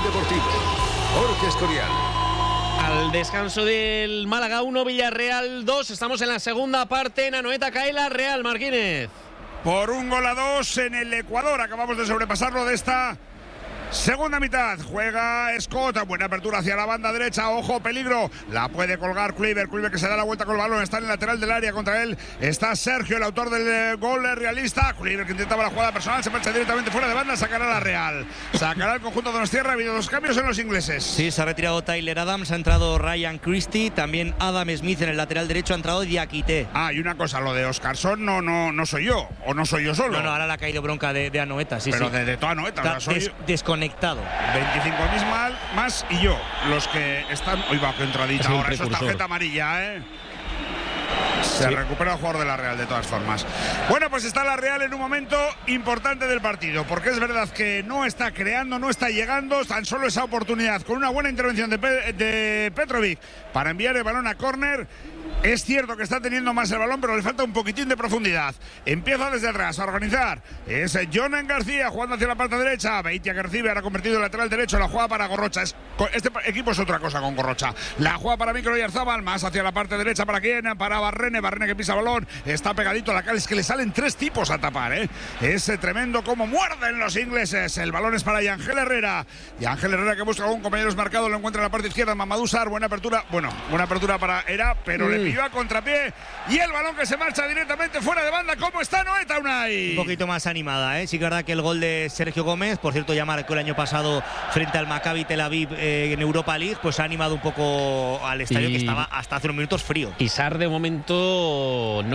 Deportivo. Jorge Escorial. Al descanso del Málaga 1, Villarreal 2. Estamos en la segunda parte. En Anoeta cae la Real, Martínez. Por 1-2 en el Ecuador. Acabamos de sobrepasarlo de esta segunda mitad. Juega Scott, buena apertura hacia la banda derecha, ojo, peligro, la puede colgar Kluivert que se da la vuelta con el balón, está en el lateral del área, contra él está Sergio, el autor del gol realista. Kluivert que intentaba la jugada personal, se marcha directamente fuera de banda, sacará la Real, sacará el conjunto de Donostierra. Ha habido dos cambios en los ingleses. Sí, se ha retirado Tyler Adams, ha entrado Ryan Christie, también Adam Smith en el lateral derecho, ha entrado Diakité. Y una cosa, lo de Oscarson no soy yo, o no soy yo solo. No, ahora le ha caído bronca de Anoeta, sí. Pero de toda Anoeta, está desconectado. 25.000 más y yo, los que están. Oiga, qué entradita ahora, eso es tarjeta amarilla, Se recupera el jugador de la Real de todas formas. Bueno, pues está la Real en un momento importante del partido, porque es verdad que no está creando, no está llegando, tan solo esa oportunidad con una buena intervención de Petrovic para enviar el balón a córner. Es cierto que está teniendo más el balón, pero le falta un poquitín de profundidad. Empieza desde atrás a organizar. Es Jonan García jugando hacia la parte derecha. Beitia que recibe, ahora convertido en lateral derecho. La juega para Gorrocha. Este equipo es otra cosa con Gorrocha. La juega para Mikel Oyarzabal, más hacia la parte derecha. ¿Para quién? Para Barrene. Barrene que pisa el balón. Está pegadito a la cal. Es que le salen tres tipos a tapar, Es tremendo como muerden los ingleses. El balón es para Yangel Herrera. Yangel Herrera que busca a un compañero marcado. Lo encuentra en la parte izquierda. Mamadou Sarr. Buena apertura. Bueno, buena apertura para Era, pero le pilló a contrapié y el balón que se marcha directamente fuera de banda. ¿Cómo está Anoeta, Unai? Un poquito más animada, Sí que es verdad que el gol de Sergio Gómez, por cierto, ya marcó el año pasado frente al Maccabi Tel Aviv en Europa League, pues ha animado un poco al estadio que estaba hasta hace unos minutos frío. Y Sarr de momento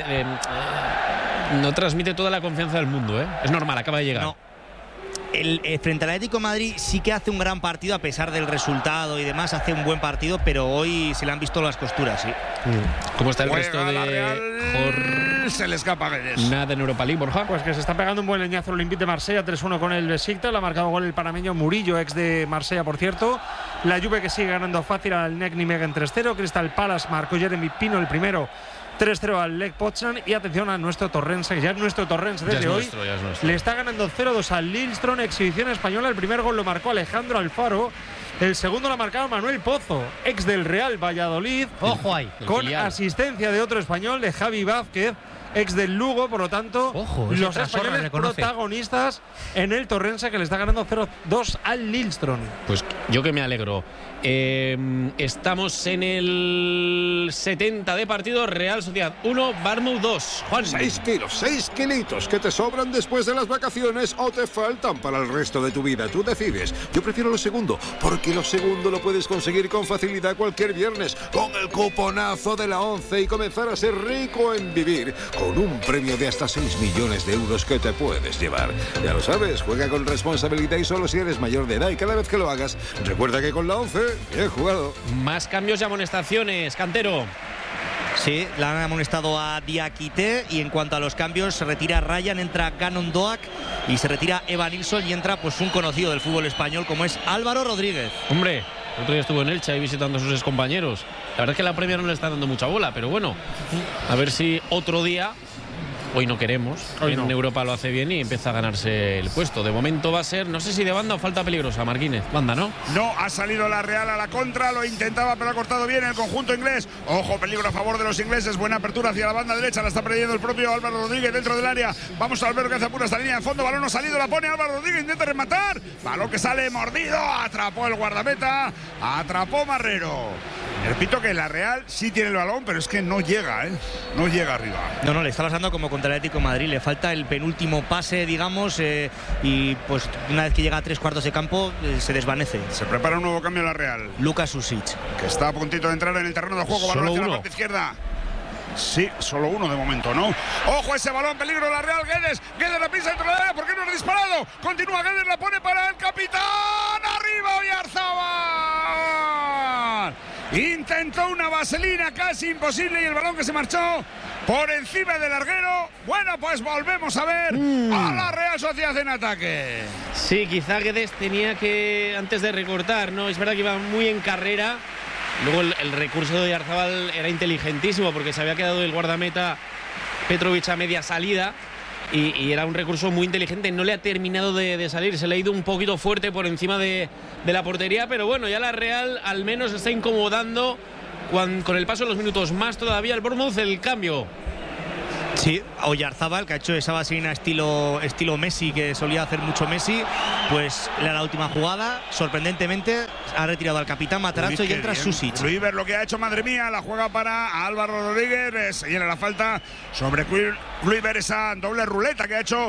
no transmite toda la confianza del mundo, Es normal, acaba de llegar. No. Frente al Atlético de Madrid sí que hace un gran partido a pesar del resultado y demás, hace un buen partido, pero hoy se le han visto las costuras, sí. ¿Cómo está el Juega resto de Real, se le escapa Guedes? Nada en Europa League, Borja. Pues que se está pegando un buen leñazo el Olympique de Marsella, 3-1 con el Besiktas, le ha marcado gol el panameño Murillo, ex de Marsella, por cierto. La Juve que sigue ganando fácil al NEC Nijmegen 3-0, Crystal Palace marcó Jeremy Pino el primero, 3-0 al Lech Poznan, y atención a nuestro Torrense, que ya es nuestro Torrense desde hoy. Le está ganando 0-2 al Lillestrøm, exhibición española. El primer gol lo marcó Alejandro Alfaro. El segundo lo ha marcado Manuel Pozo, ex del Real Valladolid. Ojo ahí. Con asistencia de otro español, de Javi Vázquez, ex del Lugo. Por lo tanto, los españoles protagonistas en el Torrense, que le está ganando 0-2 al Lillestrøm. Pues yo que me alegro. Estamos en el 70 de partido. Real Sociedad 1, Bournemouth 2. Juan. 6 kilitos que te sobran después de las vacaciones o te faltan para el resto de tu vida. Tú decides. Yo prefiero lo segundo, porque lo segundo lo puedes conseguir con facilidad cualquier viernes con el cuponazo de la 11 y comenzar a ser rico en vivir con un premio de hasta 6 millones de euros que te puedes llevar. Ya lo sabes, juega con responsabilidad y solo si eres mayor de edad, y cada vez que lo hagas, recuerda que con la 11 bien jugado. Más cambios y amonestaciones, Cantero. Sí, le han amonestado a Diakité, y en cuanto a los cambios, se retira Ryan, entra Gannon Doak y se retira Evan Nilsson y entra pues un conocido del fútbol español como es Álvaro Rodríguez. Hombre, el otro día estuvo en Elche ahí visitando a sus excompañeros. La verdad es que la Premier no le está dando mucha bola, pero bueno, a ver si otro día. Hoy no queremos. Hoy en Europa lo hace bien y empieza a ganarse el puesto. De momento va a ser, no sé si de banda o falta peligrosa, Martínez. Banda, ¿no? No, ha salido la Real a la contra, lo intentaba pero ha cortado bien el conjunto inglés. Ojo, peligro a favor de los ingleses, buena apertura hacia la banda derecha, la está perdiendo el propio Álvaro Rodríguez dentro del área. Vamos a ver que hace apura esta línea de fondo, balón no ha salido, la pone Álvaro Rodríguez, intenta rematar. Balón que sale mordido, atrapó el guardameta, atrapó Marrero. Repito que la Real sí tiene el balón, pero es que no llega, no llega arriba. No, le está pasando como contra el Atlético de Madrid. Le falta el penúltimo pase, digamos, y pues una vez que llega a 3/4 de campo, se desvanece. Se prepara un nuevo cambio en la Real. Lucas Susic, que está a puntito de entrar en el terreno de juego. Balón hacia la parte izquierda. Sí, solo uno de momento, ¿no? ¡Ojo ese balón! ¡Peligro la Real! Guedes la pisa dentro de la área. ¿Por qué no ha disparado? Continúa Guedes, la pone para el capitán. ¡Arriba Oyarzabal! Intentó una vaselina casi imposible y el balón que se marchó por encima del larguero. Bueno, pues volvemos a ver a la Real Sociedad en ataque. Sí, quizá Guedes tenía que, antes de recortar, ¿no? Es verdad que iba muy en carrera. Luego el recurso de Oyarzabal era inteligentísimo porque se había quedado el guardameta Petrovic a media salida y era un recurso muy inteligente. No le ha terminado de salir, se le ha ido un poquito fuerte por encima de la portería, pero bueno, ya la Real al menos está incomodando con el paso de los minutos. Más todavía el Bournemouth, el cambio. Sí, Oyarzábal, que ha hecho esa vaselina estilo Messi, que solía hacer mucho Messi, pues le da la última jugada. Sorprendentemente ha retirado al capitán Matarazzo y entra Susic. Kluivert lo que ha hecho, madre mía, la juega para Álvaro Rodríguez. Se llena la falta sobre Kluivert, esa doble ruleta que ha hecho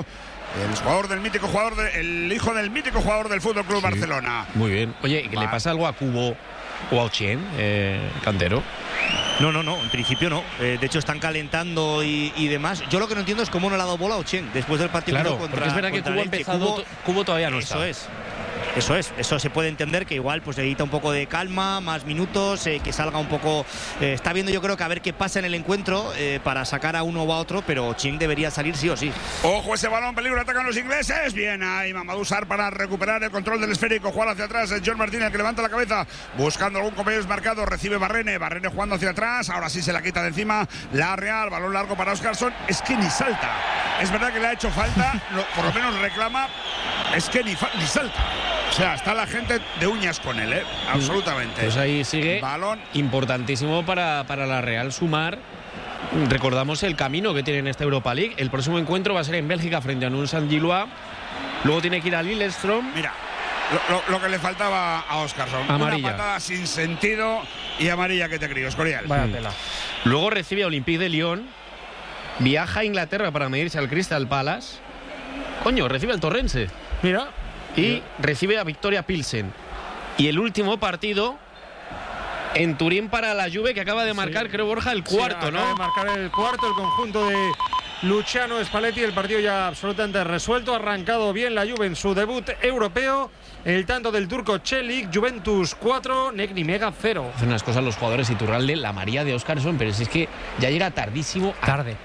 el hijo del mítico jugador del Fútbol Club Barcelona. Muy bien. Oye, ¿le pasa algo a Kubo o a Ochen, Cantero? No, en principio no. De hecho están calentando y demás. Yo lo que no entiendo es cómo no le ha dado bola a Ochen después del partido. Claro, contra, porque es verdad que Kubo ha empezado, Kubo todavía no está. Eso se puede entender, que igual pues necesita un poco de calma, más minutos, que salga un poco. Está viendo, yo creo, que a ver qué pasa en el encuentro para sacar a uno o a otro, pero Ochen debería salir sí o sí. Ojo, ese balón, peligro, atacan los ingleses. Bien ahí Mamadou Sarr para recuperar el control del esférico, jugar hacia atrás. John Martínez, que levanta la cabeza buscando algún compañero marcado, recibe Barrene jugando hacia atrás. Ahora sí se la quita de encima la Real, balón largo para Óscarson. Es que ni salta. Es verdad que le ha hecho falta, por lo menos reclama. Es que ni salta. O sea, está la gente de uñas con él, absolutamente. Pues ahí sigue. Balón Importantísimo para la Real sumar. Recordamos el camino que tiene en esta Europa League. El próximo encuentro va a ser en Bélgica frente a Nyon Saint-Gilloise. Luego tiene que ir a Lillestrøm. Mira, lo que le faltaba a Óscarson. Amarilla. Una patada sin sentido y amarilla que te crío, Escorial. Vaya tela. Luego recibe a Olympique de Lyon. Viaja a Inglaterra para medirse al Crystal Palace. Coño, recibe al Torrense. Mira. Y recibe a Victoria Pilsen. Y el último partido en Turín para la Juve, que acaba de marcar, creo, Borja, el cuarto, ¿no? Acaba de marcar el cuarto, el conjunto de Luciano Spalletti. El partido ya absolutamente resuelto. Ha arrancado bien la Juve en su debut europeo. El tanto del turco Çelik, Juventus 4, Nek Nimega 0. Hacen unas cosas los jugadores, Iturralde, la María de Óscarson, pero si es que ya llega tardísimo. Tarde.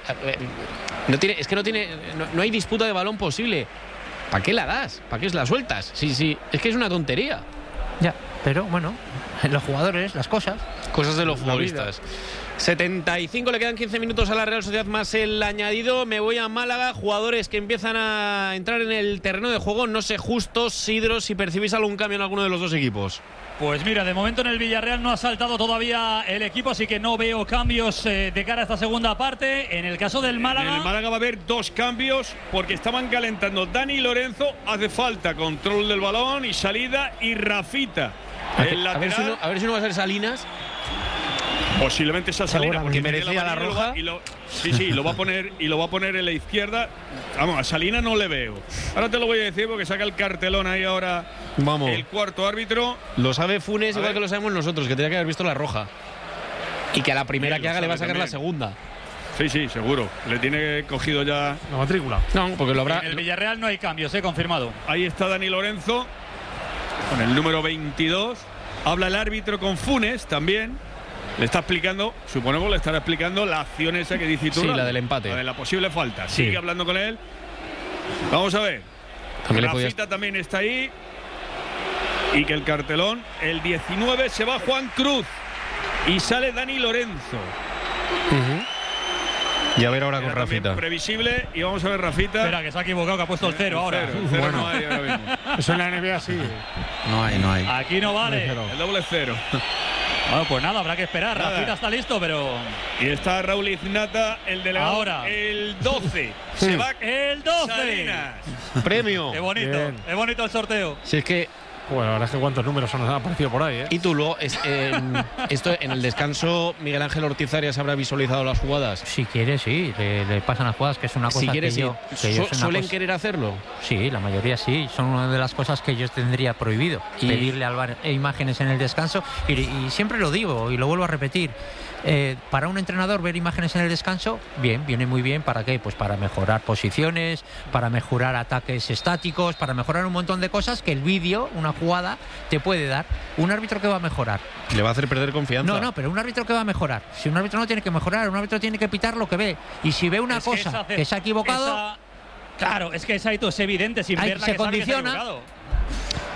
No hay disputa de balón posible. ¿Para qué la das? ¿Para qué la sueltas? Sí, es que es una tontería. Ya, pero bueno, los jugadores, las cosas. Cosas de los futbolistas. 75, le quedan 15 minutos a la Real Sociedad más el añadido. Me voy a Málaga, jugadores que empiezan a entrar en el terreno de juego. No sé, Justos, Sidro, si percibís algún cambio en alguno de los dos equipos. Pues mira, de momento en el Villarreal no ha saltado todavía el equipo, así que no veo cambios de cara a esta segunda parte. En el caso del Málaga... En el Málaga va a haber dos cambios porque estaban calentando Dani Lorenzo, hace falta control del balón y salida, y Rafita, el lateral. A ver si no va a ser Salinas. Posiblemente esa salida porque merecía la roja. Sí, lo va a poner en la izquierda. Vamos, a Salinas no le veo. Ahora te lo voy a decir porque saca el cartelón ahí ahora. Vamos. El cuarto árbitro. Lo sabe Funes igual que lo sabemos nosotros, que tenía que haber visto la roja. Y que a la primera que haga le va a sacar también la segunda. Sí, seguro. Le tiene cogido ya la matrícula. No, porque lo habrá. En el Villarreal no hay cambios, confirmado. Ahí está Dani Lorenzo con el número 22. Habla el árbitro con Funes también. Le está explicando, suponemos le estará explicando la acción esa que dice Iturralde. Sí, la del empate. La de la posible falta. Sí. Sigue hablando con él. Vamos a ver. Rafita también está ahí. Y que el cartelón, el 19 se va Juan Cruz. Y sale Dani Lorenzo. Y a ver ahora con Rafita. Previsible. Y vamos a ver Rafita. Espera, que se ha equivocado, que ha puesto el cero ahora. El cero bueno. No hay ahora mismo. Eso en la NBA sí. No hay. Aquí no vale. El doble cero. Bueno, pues nada, habrá que esperar. Nada. Rafita está listo, pero... Y está Raúl Iznata, el delegado. Ahora. El 12. Se va el 12. Salinas. Premio. Qué bonito. Qué bonito el sorteo. Si es que... Bueno, la verdad es que cuántos números han aparecido por ahí, Y tú luego, esto en el descanso, Miguel Ángel Ortiz Arias habrá visualizado las jugadas. Si quiere, sí, le pasan las jugadas, que es una cosa si quiere, que sí. ¿Suelen querer hacerlo? Sí, la mayoría sí. Son una de las cosas que yo tendría prohibido. Pedirle al VAR imágenes en el descanso. Y siempre lo digo y lo vuelvo a repetir. Para un entrenador ver imágenes en el descanso, viene muy bien. ¿Para qué? Pues para mejorar posiciones, para mejorar ataques estáticos, para mejorar un montón de cosas que el vídeo, una jugada, te puede dar. Un árbitro que va a mejorar. Le va a hacer perder confianza. No, pero un árbitro que va a mejorar. Si un árbitro no tiene que mejorar, un árbitro tiene que pitar lo que ve. Y si ve una cosa que se ha equivocado... Claro, es que esa es evidente, sin verla se que condiciona.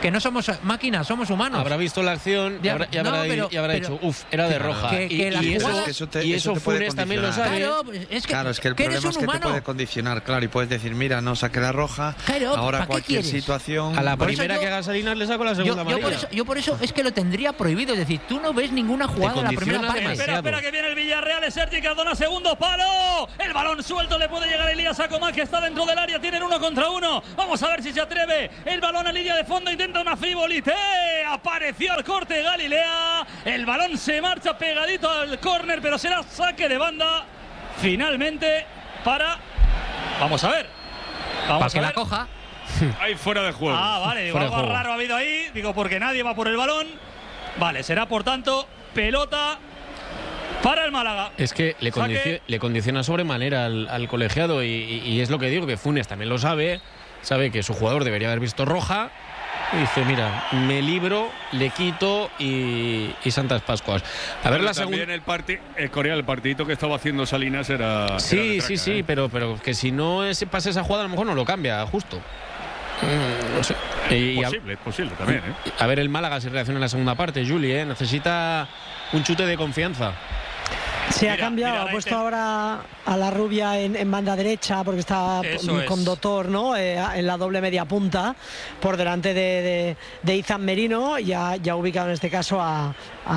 que no somos máquinas, somos humanos. Habrá visto la acción y habrá dicho, era de roja. Y eso Funes también lo sabe. Claro, es que el problema es que te puede condicionar, claro, y puedes decir, mira, no saqué la roja, ahora cualquier situación... A la primera que haga Salinas le saco la segunda amarilla. Yo por eso es que lo tendría prohibido, es decir, tú no ves ninguna jugada en la primera parte. Espera, que viene el Villarreal, es Sergi Cardona, segundo palo. El balón suelto, le puede llegar Elías Acomá, que está dentro del área, tienen 1 contra 1. Vamos a ver si se atreve. El balón a línea de fondo, intenta una frivolité. Apareció al corte de Galilea. El balón se marcha pegadito al córner, pero será saque de banda. Finalmente para... Vamos a ver. Para que la coja. Ahí fuera de juego. Vale, digo, algo raro ha habido ahí. Digo, porque nadie va por el balón. Vale, será por tanto pelota para el Málaga. Es que le condiciona sobremanera al colegiado y es lo que digo, que Funes también lo sabe que su jugador debería haber visto roja y dice, mira, me libro, le quito y Santas Pascuas. A ver la segunda. El partidito que estaba haciendo Salinas era... Sí, pero que si no pasa esa jugada a lo mejor no lo cambia, justo. No sé. Es posible también. A ver el Málaga si reacciona en la segunda parte, Juli, necesita un chute de confianza. Se ha cambiado, ha puesto ahora a la rubia en banda derecha porque está con Dotor, ¿no? En la doble media punta por delante de Izan Merino, ya ubicado en este caso a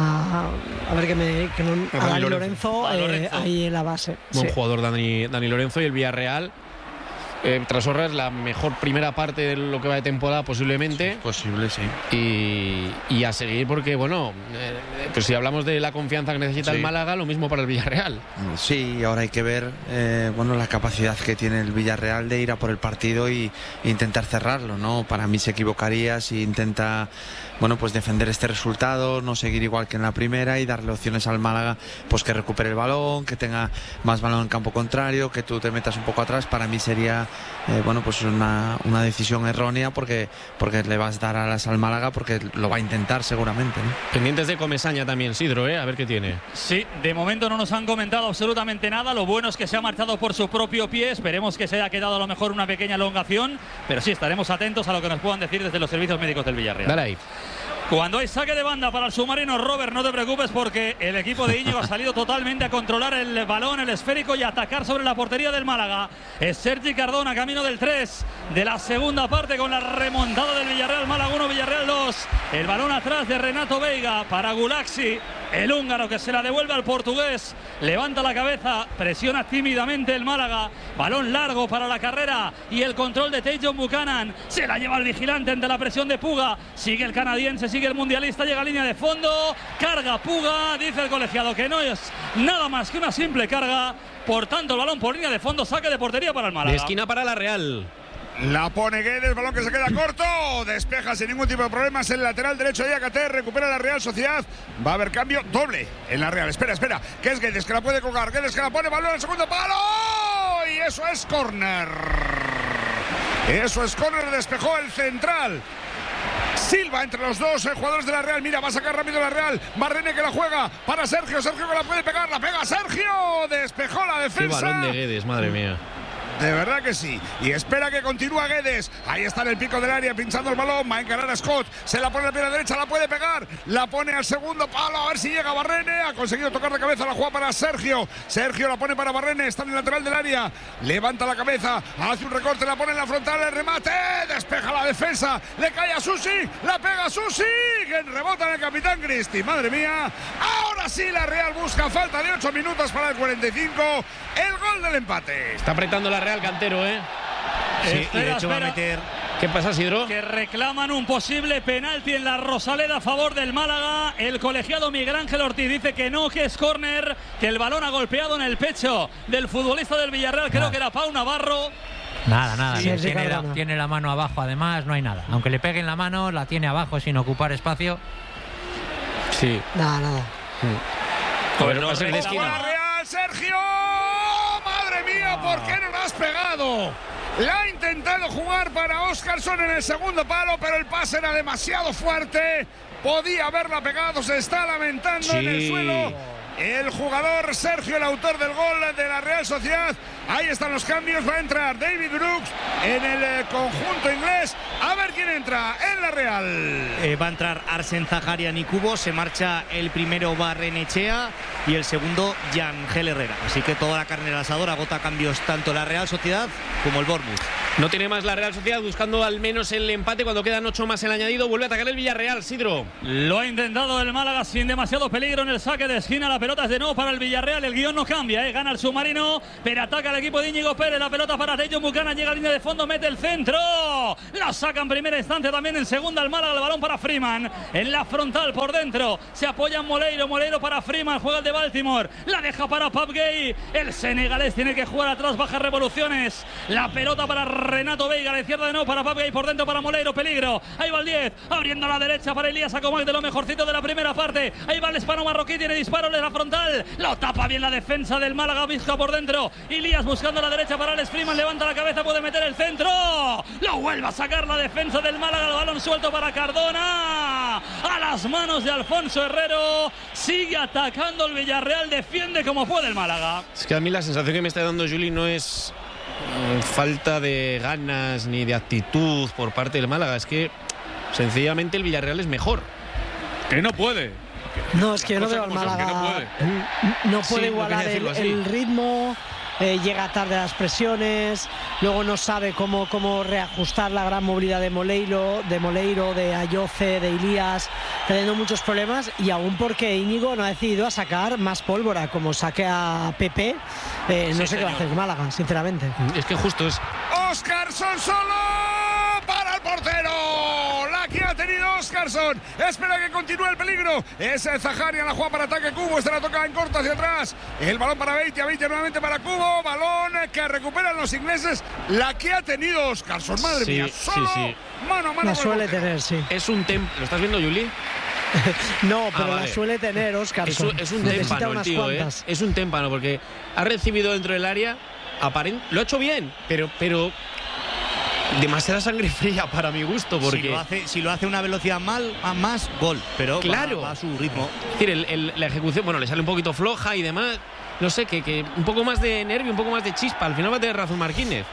Dani Lorenzo ahí en la base. Buen jugador Dani Lorenzo, y el Villarreal Trasorra es la mejor primera parte de lo que va de temporada posiblemente. Sí, posible, sí. Y a seguir porque, bueno, pues si hablamos de la confianza que necesita el Málaga, lo mismo para el Villarreal. Sí, ahora hay que ver la capacidad que tiene el Villarreal de ir a por el partido e intentar cerrarlo, ¿no? Para mí se equivocaría si intenta pues defender este resultado, no seguir igual que en la primera y darle opciones al Málaga, pues que recupere el balón, que tenga más balón en campo contrario, que tú te metas un poco atrás. Para mí sería pues una decisión errónea porque le vas a dar alas al Málaga, porque lo va a intentar seguramente, ¿no? Pendientes de Comesaña también, Sidro, a ver qué tiene. Sí, de momento no nos han comentado absolutamente nada. Lo bueno es que se ha marchado por su propio pie. Esperemos que se haya quedado a lo mejor una pequeña elongación, pero sí, estaremos atentos a lo que nos puedan decir desde los servicios médicos del Villarreal. Dale ahí. Cuando hay saque de banda para el submarino, Robert, no te preocupes porque el equipo de Íñigo ha salido totalmente a controlar el balón, el esférico, y atacar sobre la portería del Málaga. Es Sergi Cardona, camino del 3 de la segunda parte, con la remontada del Villarreal. Málaga 1, Villarreal 2. El balón atrás de Renato Veiga para Gulaxi, el húngaro, que se la devuelve al portugués. Levanta la cabeza, presiona tímidamente el Málaga. Balón largo para la carrera y el control de Tajon Buchanan. Se la lleva el vigilante ante la presión de Puga. Sigue el canadiense, sigue el mundialista, llega a línea de fondo. Carga Puga, dice el colegiado que no es nada más que una simple carga. Por tanto, el balón por línea de fondo, saque de portería para el Málaga. De esquina para la Real. La pone Guedes, balón que se queda corto, despeja sin ningún tipo de problemas el lateral derecho de Iacaté, recupera la Real Sociedad. Va a haber cambio doble en la Real. Espera, que es Guedes que la puede colgar, Guedes que la pone, balón al segundo palo, y eso es córner. Despejó el central Silva entre los dos jugadores de la Real. Mira, va a sacar rápido la Real. Barrene que la juega para Sergio que la puede pegar, la pega Sergio, despejó la defensa. Qué balón de Guedes, madre mía. De verdad que sí. Y espera que continúa Guedes. Ahí está en el pico del área, pinchando el balón. Va a encarar a Scott. Se la pone a la pierna derecha, la puede pegar. La pone al segundo palo. A ver si llega Barrene. Ha conseguido tocar de cabeza la jugada para Sergio. Sergio la pone para Barrene. Está en el lateral del área. Levanta la cabeza. Hace un recorte. La pone en la frontal. El remate. Despeja la defensa. Le cae a Susi. La pega a Susi. Que rebota en el capitán Cristi. Madre mía. Ahora sí la Real busca. Falta de 8 minutos para el 45. El gol del empate. Está apretando la Real, Cantero, Sí, y de hecho va a meter. ¿Qué pasa, Sidro? Que reclaman un posible penalti en la Rosaleda a favor del Málaga. El colegiado Miguel Ángel Ortiz dice que no, que es córner, que el balón ha golpeado en el pecho del futbolista del Villarreal, creo que era Pau Navarro. Nada, sí, tiene la mano abajo, además no hay nada. Aunque le peguen la mano, la tiene abajo sin ocupar espacio. Sí. Nada. Pues no se la Real, Sergio. Madre mía, ¿por qué no la has pegado? La ha intentado jugar para Óscarson en el segundo palo, pero el pase era demasiado fuerte. Podía haberla pegado, se está lamentando en el suelo el jugador Sergio, el autor del gol de la Real Sociedad. Ahí están los cambios, va a entrar David Brooks en el conjunto inglés. A ver quién entra en la la Real. Va a entrar Arsen Zaharian y Cubo. Se marcha el primero Barrenechea y el segundo Yangel Herrera. Así que toda la carne al asador, agota cambios tanto la Real Sociedad como el Bournemouth. No tiene más la Real Sociedad, buscando al menos el empate cuando quedan 8 más el añadido. Vuelve a atacar el Villarreal, Sidro. Lo ha intentado el Málaga sin demasiado peligro en el saque de esquina. La pelota es de nuevo para el Villarreal. El guión no cambia, gana el submarino, pero ataca el equipo de Íñigo Pérez. La pelota para Tello Buchanan, llega a línea de fondo, mete el centro. La saca en primera instancia, también en segunda el Málaga. El balón para Freeman en la frontal por dentro. Se apoya en Moleiro para Freeman, juega el de Baltimore. La deja para Pape Gueye. El senegalés tiene que jugar atrás, bajas revoluciones. La pelota para Renato Veiga, la izquierda de nuevo para Pape Gueye, por dentro para Moleiro, peligro. Ahí va el 10, abriendo a la derecha para Elías Acomac, de lo mejorcito de la primera parte. Ahí va el hispano marroquí, tiene disparo de la frontal. Lo tapa bien la defensa del Málaga, Vizca por dentro. Elías buscando a la derecha para Alex Freeman, levanta la cabeza, puede meter el centro. Lo vuelve a sacar la defensa del Málaga, el balón suelto para Cardona. A las manos de Alfonso Herrero. Sigue atacando el Villarreal, defiende como puede el Málaga. Es que a mí la sensación que me está dando Juli no es falta de ganas ni de actitud por parte del Málaga, es que sencillamente el Villarreal es mejor. Que no puede. No, es que yo no veo al Málaga. No puede igualar el ritmo. Llega tarde a las presiones, luego no sabe cómo reajustar la gran movilidad de Moleiro, de Ayoce, de Elías, teniendo muchos problemas, y aún porque Íñigo no ha decidido a sacar más pólvora, como saque a Pepe, no sé qué va a hacer el Málaga, sinceramente. Es que justo es... Óscarson solo para el portero. La que ha tenido Óscarson. Espera que continúe el peligro. Es Zaharian, la juega para ataque Cubo. Esta la toca en corto hacia atrás. El balón para Beitia nuevamente para Cubo. Balón que recuperan los ingleses. La que ha tenido Óscarson. Madre mía. Solo mano a mano. La suele tener, sí. Es un ¿Lo estás viendo, Juli? No, pero vale. La suele tener Óscarson. Es un témpano el tío, es un témpano, porque ha recibido dentro del área, lo ha hecho bien, pero demasiada sangre fría para mi gusto, porque si lo hace una velocidad más gol, pero claro, va a su ritmo. Es decir, la ejecución, le sale un poquito floja y demás. No sé, que un poco más de nervio, un poco más de chispa. Al final va a tener razón Marquínez.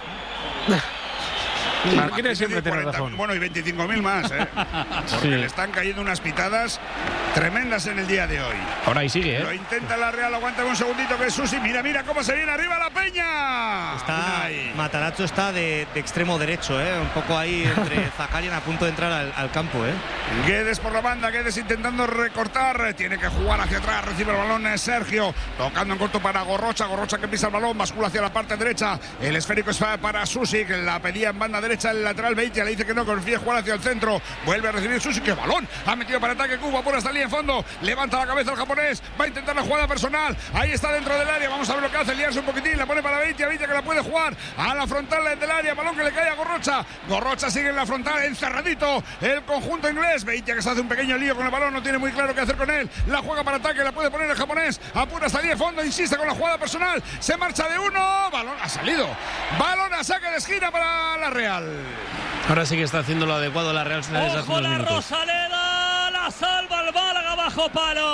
Marquínez siempre tiene razón. Bueno, y 25.000 más, porque le están cayendo unas pitadas tremendas en el día de hoy. Ahora ahí sigue, Lo intenta la Real, aguanta un segundito que es Susi. Mira cómo se viene arriba la Peña. Matarazzo está de extremo derecho, un poco ahí entre Zaharian, a punto de entrar al campo, Guedes por la banda, Guedes intentando recortar, tiene que jugar hacia atrás, recibe el balón Sergio, tocando en corto para Gorrocha que pisa el balón, bascula hacia la parte derecha, el esférico es para Susi, que la pedía en banda derecha el lateral. Beitia le dice que no confía, jugar hacia el centro, vuelve a recibir Susi, que balón, ha metido para ataque Cuba, por esta línea de fondo, levanta la cabeza el japonés, va a intentar la jugada personal, ahí está dentro del área, vamos a ver lo que hace, liarse un poquitín, la pone para Beitia que la puede jugar a la frontal del área, balón que le cae a Gorrocha sigue en la frontal, encerradito el conjunto inglés, Beitia que se hace un pequeño lío con el balón, no tiene muy claro qué hacer con él, la juega para ataque, la puede poner el japonés, apura hasta línea de fondo, insiste con la jugada personal, se marcha de uno, balón ha salido, balón a saque de esquina para la Real. Ahora sí que está haciendo lo adecuado la Real Sociedad. ¡Ojo la Rosaleda! La salva el Málaga bajo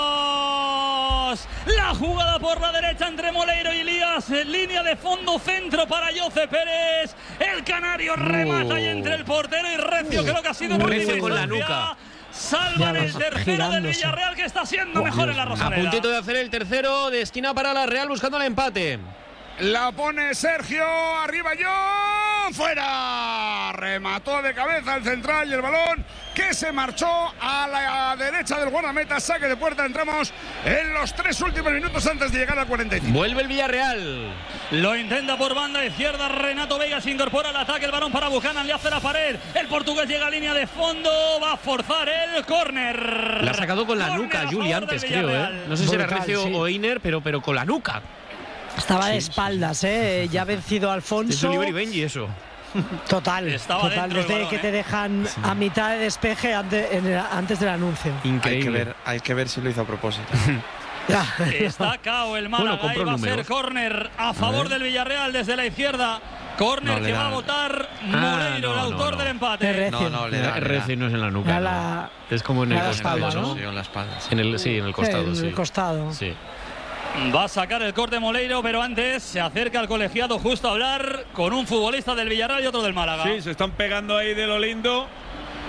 palos. La jugada por la derecha entre Moleiro y Elías. Línea de fondo, centro para Jose Pérez. El canario remata y entre el portero y Recio. Creo que ha sido Recio con la nuca. Salvan el tercero del Villarreal, que está siendo mejor en la Rosaleda. A puntito de hacer el tercero de esquina para la Real, buscando el empate. La pone Sergio, arriba John, fuera. Remató de cabeza el central y el balón que se marchó a la derecha del guardameta, saque de puerta. Entramos en los 3 últimos minutos antes de llegar al 45. Vuelve el Villarreal. Lo intenta por banda izquierda, Renato Veiga se incorpora al ataque, el balón para Buchanan, le hace la pared. El portugués llega a línea de fondo, va a forzar el córner. La ha sacado con la nuca, Juli, antes creo, No sé si era Recio o Einer, pero con la nuca. Estaba de espaldas, ya ha vencido a Alfonso. Es Oliver y Benji eso. Total, desde que te dejan a mitad de despeje antes del anuncio. Increíble. Hay que ver si lo hizo a propósito. Está cao el Málaga, ahí va a ser córner a favor del Villarreal desde la izquierda. Córner que va a votar Moleiro, el autor del empate. No, le da. Recio no es en la nuca. Es como en el costado, ¿no? Sí, en la espalda. En el costado, en el costado. Sí. Va a sacar el corte Moleiro, pero antes se acerca al colegiado justo a hablar con un futbolista del Villarreal y otro del Málaga. Sí, se están pegando ahí de lo lindo.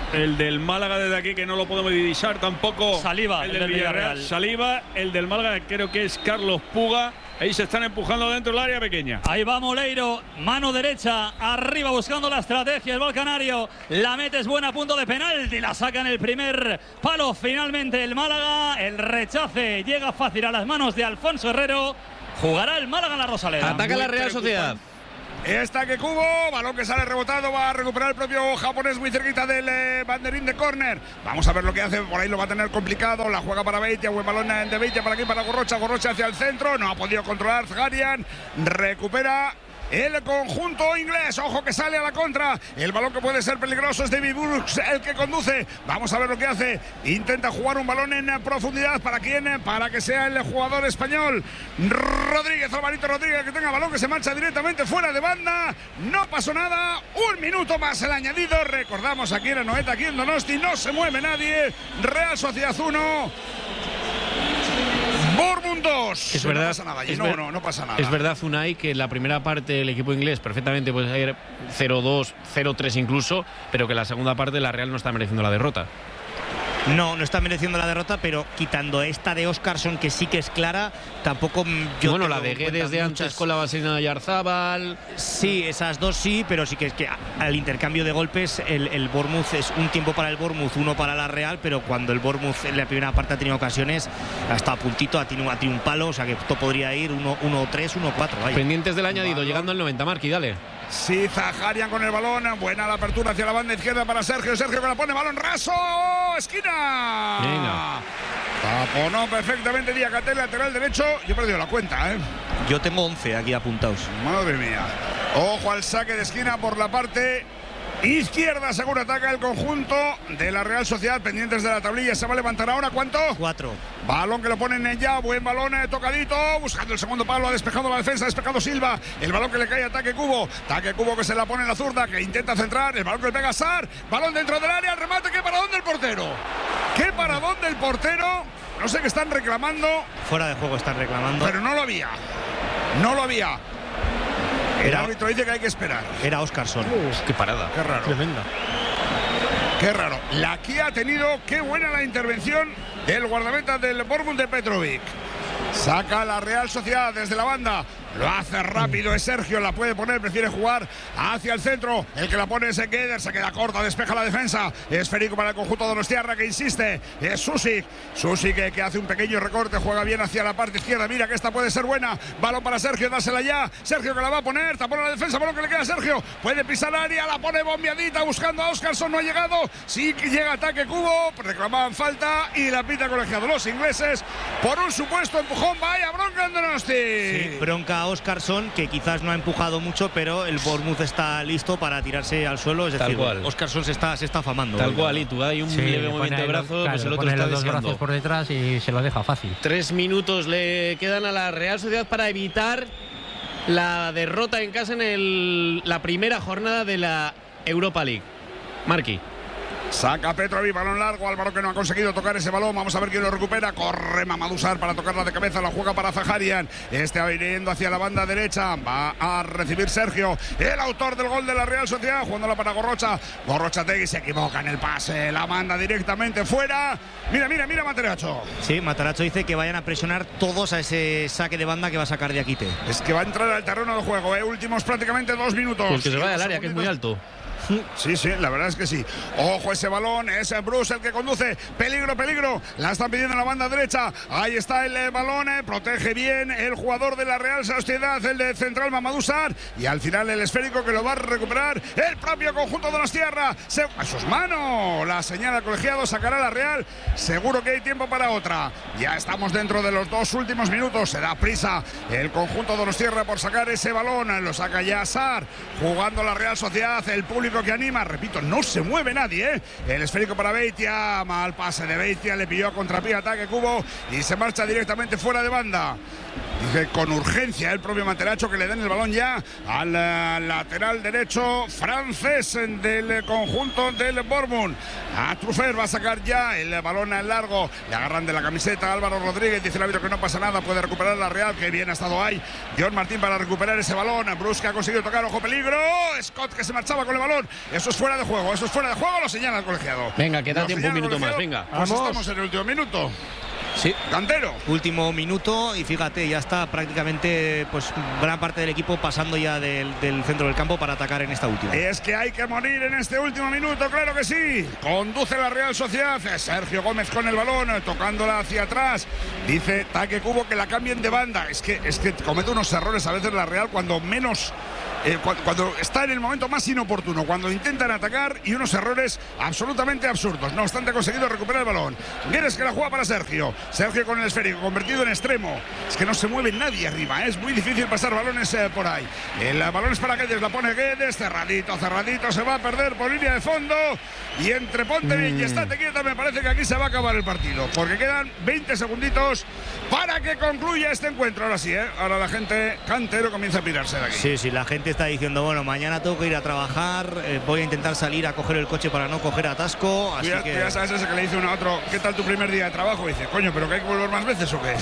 el del Málaga desde aquí, que no lo podemos divisar tampoco. Saliba, el del Villarreal. Saliba, el del Málaga creo que es Carlos Puga. Ahí se están empujando dentro del área pequeña. Ahí va Moleiro, mano derecha, arriba buscando la estrategia. El Balcanario, la mete, es buena, a punto de penalti. La saca en el primer palo finalmente el Málaga. El rechace llega fácil a las manos de Alfonso Herrero. Jugará el Málaga en la Rosaleda. Ataca la Real Sociedad. Está que Cubo, balón que sale rebotado, va a recuperar el propio japonés muy cerquita del banderín de córner. Vamos a ver lo que hace, por ahí lo va a tener complicado, la juega para Beitia, buen balón de Beitia para aquí, para Gorrocha hacia el centro, no ha podido controlar Zaharian, recupera el conjunto inglés, ojo que sale a la contra, el balón que puede ser peligroso es David Brooks el que conduce, vamos a ver lo que hace, intenta jugar un balón en profundidad, ¿para quién? Para que sea el jugador español Rodríguez, Alvarito Rodríguez, que tenga balón, que se marcha directamente fuera de banda, no pasó nada, un minuto más el añadido, recordamos aquí en Anoeta, aquí en Donosti, no se mueve nadie, Real Sociedad 1 Bournemouth 2. Es verdad, no pasa nada, no pasa nada. Es verdad, Unai, que en la primera parte el equipo inglés perfectamente puede ir 0-2, 0-3 incluso, pero que la segunda parte la Real no está mereciendo la derrota. No está mereciendo la derrota, pero quitando esta de Óscarson, que sí que es clara, tampoco yo. Bueno, la de Guedes de antes con la Vasena de Yarzábal. Sí, esas dos sí, pero sí que es que al intercambio de golpes, el Bournemouth es un tiempo para el Bournemouth, uno para la Real, pero cuando el Bournemouth en la primera parte ha tenido ocasiones, hasta a puntito, ha tenido un palo, o sea que esto podría ir 1-3, 1-4. Pendientes del añadido, llegando al 90, Marqui, dale. Sí, Zaharian con el balón, buena la apertura hacia la banda izquierda para Sergio que la pone, balón raso, esquina. Venga. Taponó perfectamente Diakate, lateral derecho, yo he perdido la cuenta, Yo tengo 11 aquí apuntados. Madre mía. Ojo al saque de esquina por la parte izquierda, seguro ataca el conjunto de la Real Sociedad, pendientes de la tablilla, se va a levantar ahora, ¿cuánto? 4. Balón que lo ponen en ya, buen balón tocadito, buscando el segundo palo, ha despejado la defensa, ha despejado Silva, el balón que le cae a Taque Cubo que se la pone en la zurda, que intenta centrar, el balón que le pega a Sar, balón dentro del área, el remate, ¿qué paradón del portero? ¿Qué paradón del portero? No sé qué están reclamando. Fuera de juego están reclamando. Pero no lo había. El árbitro dice que hay que esperar. Era Óscarson. Qué parada. Qué raro. Tremenda. Qué raro. La que ha tenido, qué buena la intervención del guardameta del Bournemouth de Petrovic. Saca la Real Sociedad desde la banda. Lo hace rápido, es Sergio, la puede poner, prefiere jugar hacia el centro. El que la pone es Guedes, se queda corta, despeja la defensa. Esférico para el conjunto de Donostiarra, que insiste. Es Susic que hace un pequeño recorte, juega bien hacia la parte izquierda. Mira que esta puede ser buena. Balón para Sergio, dásela ya. Sergio que la va a poner, tapona la defensa, balón que le queda a Sergio. Puede pisar área, la pone bombeadita, buscando a Óscarson, no ha llegado. Sí que llega ataque Cubo, reclamaban falta y la pita colegiado los ingleses por un supuesto empujón. Vaya bronca en Donosti. Sí, bronca a Óscarson, que quizás no ha empujado mucho, pero el Bournemouth está listo para tirarse al suelo. Es decir, Óscarson se está afamando. Tal cual, y tú hay un leve movimiento de brazo, pues el otro está los deseando. brazos por detrás y se lo deja fácil. 3 minutos le quedan a la Real Sociedad para evitar la derrota en casa en la primera jornada de la Europa League. Marqui. Saca Petrovic, balón largo, Álvaro que no ha conseguido tocar ese balón, vamos a ver quién lo recupera, corre Mamadou Sarr para tocarla de cabeza, la juega para Zaharian, va yendo hacia la banda derecha, va a recibir Sergio, el autor del gol de la Real Sociedad, jugándola para Gorrocha Tegui se equivoca en el pase, la manda directamente fuera, mira Materacho. Sí, Materacho dice que vayan a presionar todos a ese saque de banda que va a sacar de Diakite. Es que va a entrar al terreno de juego, últimos prácticamente 2 minutos. Pues que se vaya al área, que es muy alto. Sí, la verdad es que sí. Ojo ese balón, es Bruce el que conduce. Peligro. La están pidiendo en la banda derecha. Ahí está el balón, protege bien el jugador de la Real Sociedad, el de central Mamadou Sarr. Y al final el esférico que lo va a recuperar el propio conjunto de Donostiarra. A sus manos. La señala colegiado, sacará la Real. Seguro que hay tiempo para otra. Ya estamos dentro de los 2 últimos minutos. Se da prisa el conjunto de Donostiarra por sacar ese balón. Lo saca ya Sarr. Jugando la Real Sociedad. El público que anima, repito, no se mueve nadie, El esférico para Beitia, mal pase de Beitia, le pilló a contrapié, ataque Cubo y se marcha directamente fuera de banda. Dice con urgencia el propio Materacho que le den el balón ya al lateral derecho francés del conjunto del Bournemouth. A Truffert va a sacar ya el balón al largo. Le agarran de la camiseta Álvaro Rodríguez. Dice el árbitro que no pasa nada. Puede recuperar la Real. Que bien ha estado ahí John Martín para recuperar ese balón. Brusque ha conseguido tocar. Ojo peligro. Scott que se marchaba con el balón. Eso es fuera de juego. Eso es fuera de juego. Lo señala el colegiado. Venga, queda tiempo, un minuto más. Venga. Pues estamos en el último minuto. Sí. Cantero. Último minuto y fíjate, ya está prácticamente pues gran parte del equipo pasando ya del centro del campo para atacar en esta última. Es que hay que morir en este último minuto, claro que sí. Conduce la Real Sociedad. Sergio Gómez con el balón, tocándola hacia atrás. Dice Taque Cubo que la cambien de banda. Es que comete unos errores a veces la Real cuando menos... cuando está en el momento más inoportuno, cuando intentan atacar, y unos errores absolutamente absurdos. No obstante, ha conseguido recuperar el balón. Guedes que la juega para Sergio. Sergio con el esférico, convertido en extremo. Es que no se mueve nadie arriba, es muy difícil pasar balones por ahí. El balón es para Guedes, la pone Guedes, cerradito, se va a perder por línea de fondo. Y entre ponte bien y estate quieta, me parece que aquí se va a acabar el partido, porque quedan 20 segunditos para que concluya este encuentro. Ahora sí, ahora la gente Cantero comienza a pirarse de aquí. Sí, la gente está diciendo, bueno, mañana tengo que ir a trabajar, voy a intentar salir a coger el coche para no coger atasco. Así que... ya sabes ese que le dice uno a otro, ¿qué tal tu primer día de trabajo? Y dice, coño, ¿pero que hay que volver más veces o qué?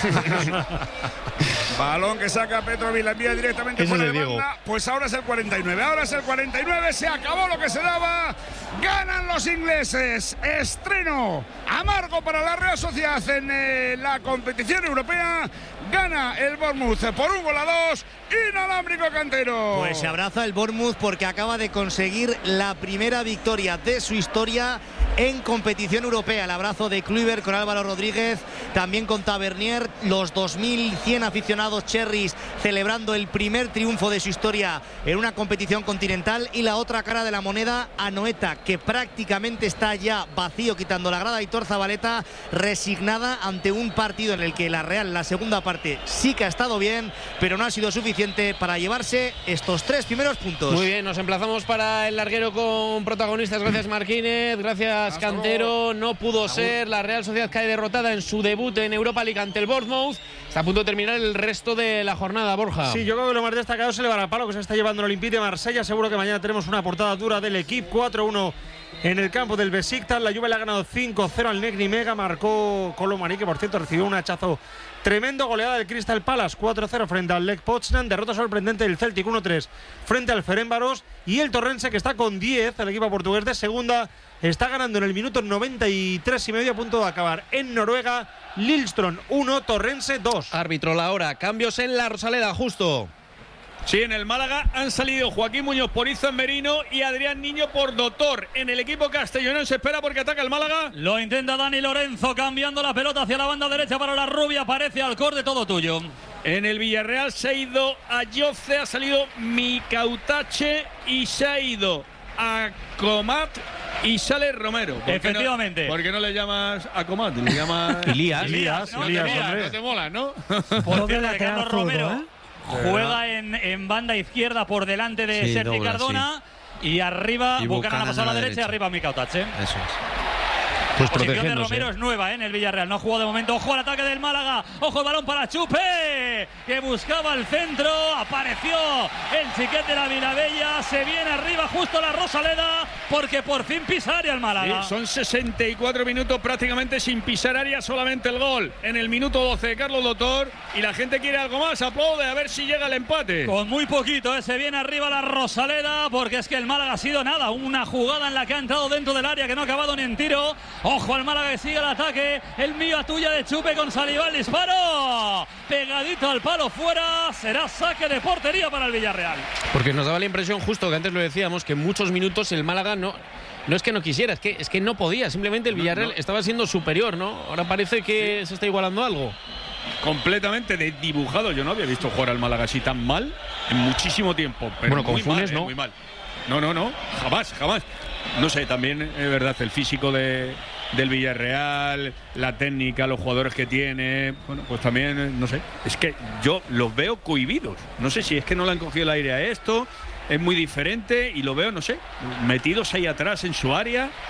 Balón que saca Petrovic, la envía directamente fuera de banda. Pues ahora es el 49. Ahora es el 49. Se acabó lo que se daba. Ganan los ingleses. Estreno amargo para la Real Sociedad en la competición europea. Gana el Bournemouth por 1-2. Inalámbrico Cantero. Pues se abraza el Bournemouth porque acaba de conseguir la primera victoria de su historia en competición europea. El abrazo de Kluivert con Álvaro Rodríguez, también con Tavernier, los 2100 aficionados cherries celebrando el primer triunfo de su historia en una competición continental. Y la otra cara de la moneda, Anoeta, que prácticamente está ya vacío, quitando la grada, Aitor Zabaleta, resignada ante un partido en el que la Real, la segunda parte, sí que ha estado bien, pero no ha sido suficiente para llevarse estos 3 primeros puntos. Muy bien, nos emplazamos para el larguero con protagonistas. Gracias Marquínez, gracias Cantero. No pudo ser. La Real Sociedad cae derrotada en su debut en Europa League ante el Bournemouth. Está a punto de terminar el resto de la jornada, Borja. Sí, yo creo que lo más destacado es el varapalo que se está llevando el Olympique de Marsella. Seguro que mañana tenemos una portada dura del equipo. 4-1 en el campo del Besiktas. La Juve le ha ganado 5-0 al Nek Nimega. Marcó Colomani, que por cierto recibió un hachazo tremendo. Goleada del Crystal Palace 4-0 frente al Lech Poznan. Derrota sorprendente del Celtic 1-3 frente al Ferencváros. Y el Torrense, que está con 10, el equipo portugués de segunda, está ganando en el minuto 93 y medio, a punto de acabar en Noruega. Lillestrøm 1, Torrense 2. Árbitro la hora. Cambios en la Rosaleda, justo. Sí, en el Málaga han salido Joaquín Muñoz por Izan Merino y Adrián Niño por Doctor. En el equipo castellonense se espera porque ataca el Málaga. Lo intenta Dani Lorenzo, cambiando la pelota hacia la banda derecha para la rubia. Aparece Alcorde, todo tuyo. En el Villarreal se ha ido a Jofce, ha salido Mikautache y se ha ido a Comat y sale Romero. Efectivamente. ¿Por qué no le llamas a Comat? Le llamas Elías, no te mola, ¿no? Por cierto, Carlos Romero juega en banda izquierda por delante de Sergi Cardona, y arriba Buchanan ha pasado a la derecha y arriba Mikautache. Eso es. Pues la posición de Romero es nueva en el Villarreal, no ha jugado de momento. Ojo al ataque del Málaga, ojo el balón para Chupe, que buscaba el centro, apareció el chiquete de la Vilabella, se viene arriba justo la Rosaleda, porque por fin pisa área el Málaga. Sí, son 64 minutos prácticamente sin pisar área, solamente el gol en el minuto 12 de Carlos Doctor, y la gente quiere algo más, aplaude a ver si llega el empate. Con muy poquito, se viene arriba la Rosaleda, porque es que el Málaga ha sido nada, una jugada en la que ha entrado dentro del área que no ha acabado ni en tiro. Ojo al Málaga que sigue el ataque, el mío a tuya de Chupe con Salivá, el disparo pegadito al palo, fuera. Será saque de portería para el Villarreal. Porque nos daba la impresión, justo que antes lo decíamos, que en muchos minutos el Málaga no es que no quisiera, es que no podía, simplemente el Villarreal estaba siendo superior, ¿no? Ahora parece que se está igualando algo. Completamente dibujado. Yo no había visto jugar al Málaga así tan mal en muchísimo tiempo. Pero bueno, con Funes no. Muy mal. No, jamás. No sé, también es verdad, el físico del Villarreal, la técnica, los jugadores que tiene, bueno, pues también, no sé, es que yo los veo cohibidos. No sé si es que no le han cogido el aire a esto, es muy diferente y lo veo, no sé, metidos ahí atrás en su área.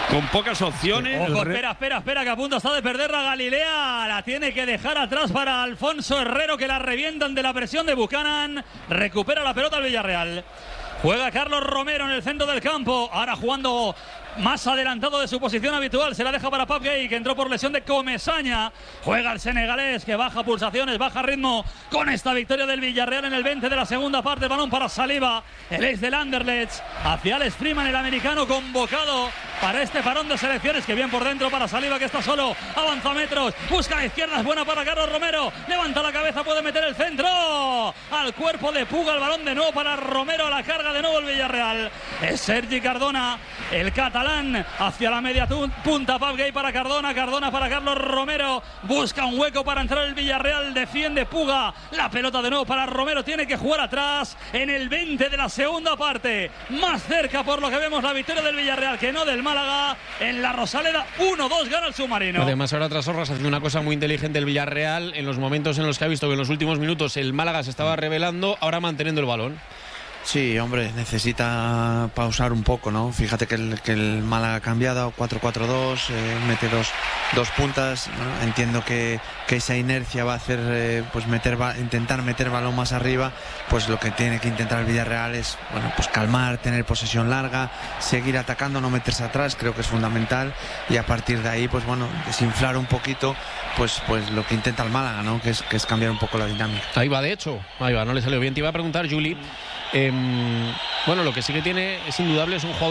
con pocas opciones. Ojo, espera, que a punto está de perder la Galilea. La tiene que dejar atrás para Alfonso Herrero, que la revientan de la presión de Buchanan. Recupera la pelota el Villarreal. Juega Carlos Romero en el centro del campo. Ahora jugando más adelantado de su posición habitual. Se la deja para Pape Gueye, que entró por lesión de Comesaña. Juega el senegalés, que baja pulsaciones, baja ritmo con esta victoria del Villarreal en el 20 de la segunda parte. El balón para Saliba, el ex del Anderlecht. Hacia Alex Freeman, el americano convocado para este parón de selecciones. Que bien por dentro para Saliba, que está solo. Avanza metros, busca a la izquierda, es buena para Carlos Romero. Levanta la cabeza, puede meter el centro. Al cuerpo de Puga, el balón de nuevo para Romero. A la carga de nuevo el Villarreal. Es Sergi Cardona, el catalán, hacia la media punta. Pape Gueye para Cardona, Cardona para Carlos Romero. Busca un hueco para entrar el Villarreal. Defiende Puga. La pelota de nuevo para Romero. Tiene que jugar atrás en el 20 de la segunda parte. Más cerca, por lo que vemos, la victoria del Villarreal que no del Málaga. En la Rosaleda 1-2 gana el submarino. Además, ahora Trasorras haciendo una cosa muy inteligente el Villarreal. En los momentos en los que ha visto que en los últimos minutos el Málaga se estaba revelando, ahora manteniendo el balón. Sí, hombre, necesita pausar un poco, ¿no? Fíjate que el Málaga ha cambiado, 4-4-2, mete dos puntas, ¿no? Entiendo que esa inercia va a hacer, pues intentar meter balón más arriba. Pues lo que tiene que intentar el Villarreal es, bueno, pues calmar, tener posesión larga, seguir atacando, no meterse atrás, creo que es fundamental. Y a partir de ahí, pues bueno, desinflar un poquito, pues lo que intenta el Málaga, ¿no? Que es cambiar un poco la dinámica. Ahí va, de hecho, no le salió bien. Te iba a preguntar, Juli. Bueno, lo que sí que tiene es indudable, es un jugador